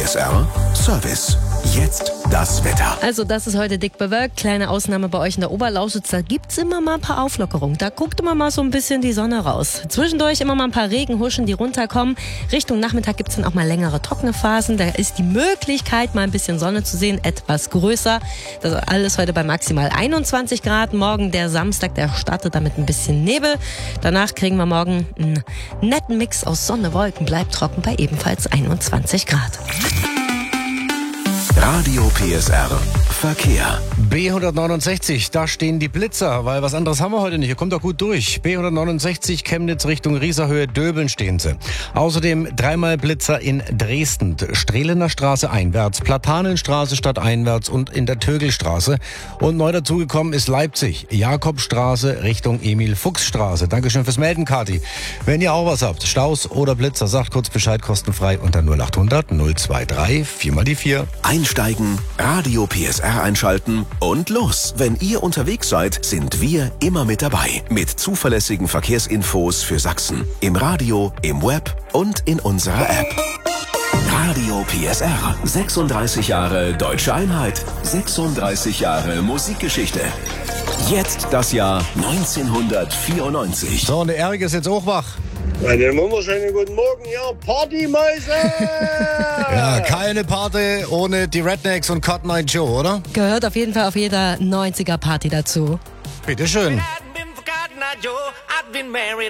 PSR Service. Jetzt das Wetter. Also das ist heute dick bewölkt. Kleine Ausnahme bei euch in der Oberlausitz. Da gibt's immer mal ein paar Auflockerungen. Da guckt immer mal so ein bisschen die Sonne raus. Zwischendurch immer mal ein paar Regenhuschen, die runterkommen. Richtung Nachmittag gibt's dann auch mal längere trockene Phasen. Da ist die Möglichkeit, mal ein bisschen Sonne zu sehen, etwas größer. Das ist alles heute bei maximal 21 Grad. Morgen der Samstag, der startet damit ein bisschen Nebel. Danach kriegen wir morgen einen netten Mix aus Sonne, Wolken, bleibt trocken bei ebenfalls 21 Grad. Radio PSR Verkehr. B169, da stehen die Blitzer, weil was anderes haben wir heute nicht. Ihr kommt doch gut durch. B169 Chemnitz Richtung Rieserhöhe, Döbeln stehen sie. Außerdem dreimal Blitzer in Dresden, Strehlener Straße einwärts, Platanenstraße stadteinwärts und in der Tögelstraße. Und neu dazugekommen ist Leipzig, Jakobstraße Richtung Emil-Fuchs-Straße. Dankeschön fürs Melden, Kathi. Wenn ihr auch was habt, Staus oder Blitzer, sagt kurz Bescheid, kostenfrei unter 0800 023 4 mal die 4. Einsteigen, Radio PSR einschalten und los. Wenn ihr unterwegs seid, sind wir immer mit dabei. Mit zuverlässigen Verkehrsinfos für Sachsen. Im Radio, im Web und in unserer App. Radio PSR. 36 Jahre Deutsche Einheit. 36 Jahre Musikgeschichte. Jetzt das Jahr 1994. So, und der Erik ist jetzt auch wach. Einen wunderschönen guten Morgen, ihr Partymäuse! Ja, keine Party ohne die Rednecks und Cotton Eye Joe, oder? Gehört auf jeden Fall auf jeder 90er-Party dazu. Bitteschön.